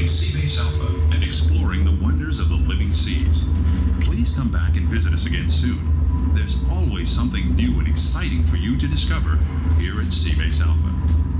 in Seabase Alpha. and exploring the wonders of the living seas. Please come back and visit us again soon. There's always something new and exciting for you to discover here at Seabase Alpha.